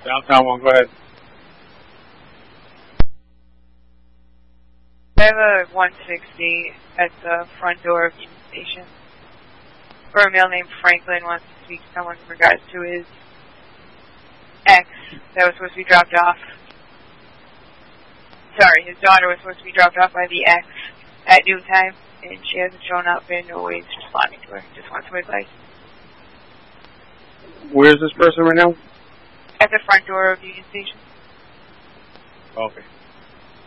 Downtown one, go ahead. I have a 160 at the front door of Union Station. For a male named Franklin wants to speak to someone in regards to his ex that was supposed to be dropped off. Sorry, his daughter was supposed to be dropped off by the ex at noontime, and she hasn't shown up and nobody's responding to her. Just wants some advice. Where's this person right now? At the front door of Union Station. Okay.